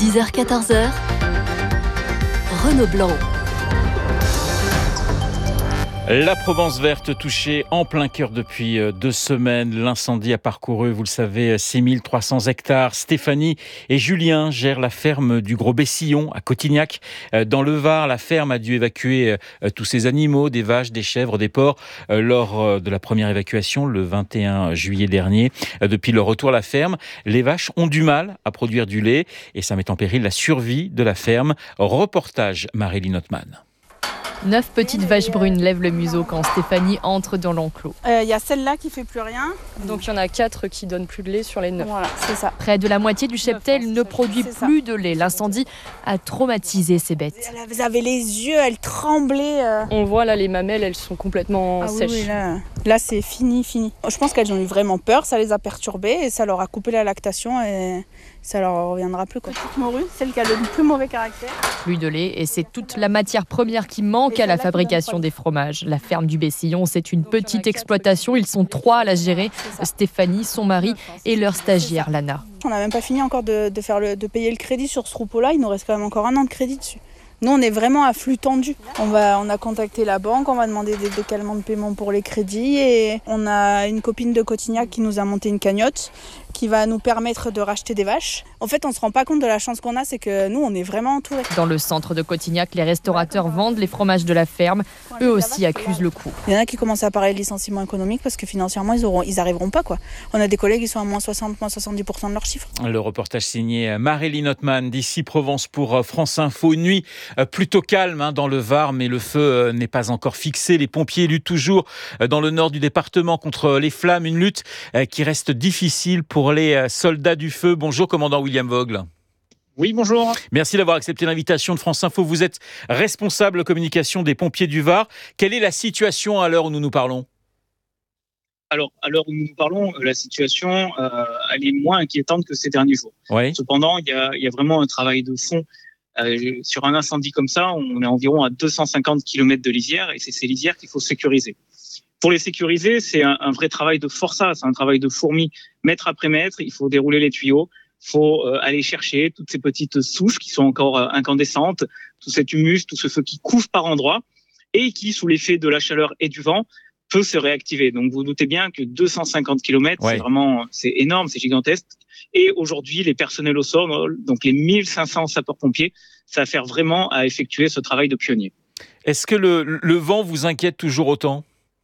10h-14h, Renaud Blanc. La Provence verte touchée en plein cœur depuis 2 semaines. L'incendie a parcouru, vous le savez, 6300 hectares. Stéphanie et Julien gèrent la ferme du Gros Bessillon à Cotignac. Dans le Var, la ferme a dû évacuer tous ses animaux, des vaches, des chèvres, des porcs, lors de la première évacuation le 21 juillet dernier. Depuis le retour à la ferme, les vaches ont du mal à produire du lait et ça met en péril la survie de la ferme. Reportage Maréline Ottman. 9 petites vaches brunes lèvent le museau quand Stéphanie entre dans l'enclos. Il y a celle-là qui fait plus rien. Donc il y en a 4 qui donnent plus de lait sur les 9. Voilà, c'est ça. Près de la moitié du cheptel ne produit plus de lait. L'incendie a traumatisé ces bêtes. Elles avaient les yeux, elles tremblaient. On voit là les mamelles, elles sont complètement sèches. Oui, là c'est fini. Je pense qu'elles ont eu vraiment peur, ça les a perturbées et ça leur a coupé la lactation et ça leur reviendra plus. Petite morue, celle qui a le plus mauvais caractère. Plus de lait et c'est toute la matière première qui manque à la fabrication des fromages. La ferme du Bessillon, c'est une petite exploitation. Ils sont 3 à la gérer. Stéphanie, son mari et leur stagiaire Lana. On n'a même pas fini encore de payer le crédit sur ce troupeau-là. Il nous reste quand même encore 1 an de crédit dessus. Nous, on est vraiment à flux tendu. On a contacté la banque, on va demander des décalements de paiement pour les crédits et on a une copine de Cotignac qui nous a monté une cagnotte qui va nous permettre de racheter des vaches. En fait, on ne se rend pas compte de la chance qu'on a, c'est que nous, on est vraiment entourés. Dans le centre de Cotignac, les restaurateurs vendent les fromages de la ferme. Eux aussi accusent le coup. Il y en a qui commencent à parler de licenciement économique parce que financièrement, ils n'arriveront pas, quoi. On a des collègues qui sont à moins 60, moins 70% de leurs chiffres. Le reportage signé Maréline Ottman d'ici Provence pour France Info. Une nuit plutôt calme dans le Var, mais le feu n'est pas encore fixé. Les pompiers luttent toujours dans le nord du département contre les flammes. Une lutte qui reste difficile pour les soldats du feu. Bonjour, commandant William Vogel. Oui, bonjour. Merci d'avoir accepté l'invitation de France Info. Vous êtes responsable communication des pompiers du Var. Quelle est la situation à l'heure où nous nous parlons ? Alors, à l'heure où nous parlons, la situation elle est moins inquiétante que ces derniers jours. Oui. Cependant, il y a vraiment un travail de fond. Sur un incendie comme ça, on est environ à 250 km de lisières et c'est ces lisières qu'il faut sécuriser. Pour les sécuriser, c'est un vrai travail de forçat, c'est un travail de fourmi. Mètre après mètre, il faut dérouler les tuyaux, il faut aller chercher toutes ces petites souches qui sont encore incandescentes, tout cet humus, tout ce feu qui couvre par endroits et qui, sous l'effet de la chaleur et du vent, peut se réactiver. Donc vous doutez bien que 250 km, ouais. C'est énorme, c'est gigantesque. Et aujourd'hui, les personnels au sol, donc les 1500 sapeurs-pompiers, ça sert vraiment à effectuer ce travail de pionnier. Est-ce que le vent vous inquiète toujours autant ?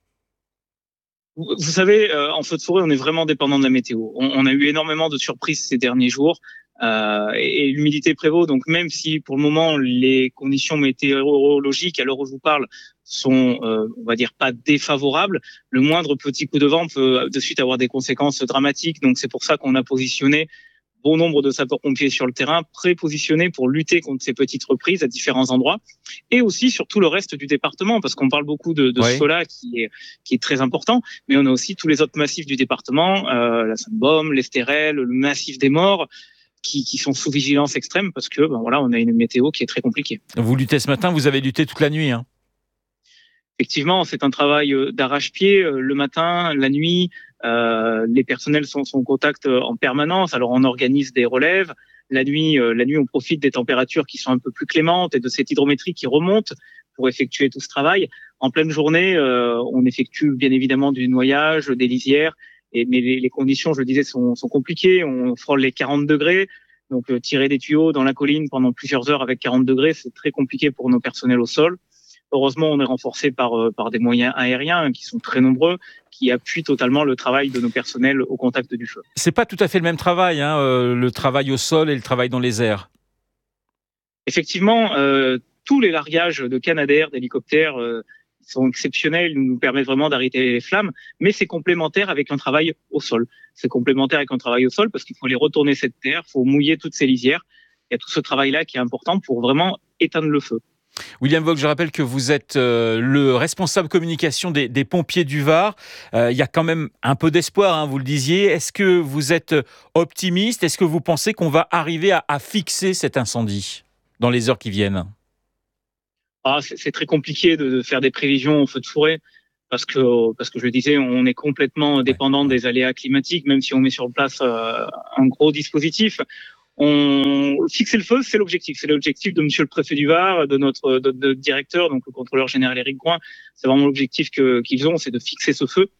Vous savez, en feu de forêt, on est vraiment dépendant de la météo. On a eu énormément de surprises ces derniers jours et l'humidité prévaut. Donc même si pour le moment les conditions météorologiques à l'heure où je vous parle sont, on va dire, pas défavorables, le moindre petit coup de vent peut de suite avoir des conséquences dramatiques. Donc c'est pour ça qu'on a positionné bon nombre de sapeurs-pompiers sur le terrain, prépositionnés pour lutter contre ces petites reprises à différents endroits, et aussi sur tout le reste du département, parce qu'on parle beaucoup de ce feu-là qui est très important, mais on a aussi tous les autres massifs du département, la Sainte-Baume, l'Estérel, le massif des Morts, qui sont sous vigilance extrême, parce que voilà, on a une météo qui est très compliquée. Vous luttez ce matin, vous avez lutté toute la nuit, hein ? Effectivement, c'est un travail d'arrache-pied le matin, la nuit. Les personnels sont en contact en permanence. Alors, on organise des relèves. La nuit, on profite des températures qui sont un peu plus clémentes et de cette hydrométrie qui remonte pour effectuer tout ce travail. En pleine journée, on effectue bien évidemment du noyage, des lisières. Mais les conditions, je le disais, sont compliquées. On frôle les 40 degrés. Donc, tirer des tuyaux dans la colline pendant plusieurs heures avec 40 degrés, c'est très compliqué pour nos personnels au sol. Heureusement, on est renforcé par des moyens aériens qui sont très nombreux, qui appuient totalement le travail de nos personnels au contact du feu. C'est pas tout à fait le même travail, le travail au sol et le travail dans les airs. Effectivement, tous les largages de Canadair, d'hélicoptères sont exceptionnels, nous permettent vraiment d'arrêter les flammes, mais c'est complémentaire avec un travail au sol. C'est complémentaire avec un travail au sol parce qu'il faut aller retourner cette terre, il faut mouiller toutes ces lisières. Il y a tout ce travail-là qui est important pour vraiment éteindre le feu. William Vogel, je rappelle que vous êtes le responsable communication des pompiers du Var. Il y a quand même un peu d'espoir, vous le disiez. Est-ce que vous êtes optimiste ? Est-ce que vous pensez qu'on va arriver à fixer cet incendie dans les heures qui viennent ? C'est très compliqué de faire des prévisions au feu de forêt parce que je le disais, on est complètement dépendant des aléas climatiques, même si on met sur place un gros dispositif. fixer le feu, c'est l'objectif. C'est l'objectif de monsieur le préfet du Var, de notre directeur, donc le contrôleur général Éric Gouin. C'est vraiment l'objectif qu'ils ont, c'est de fixer ce feu.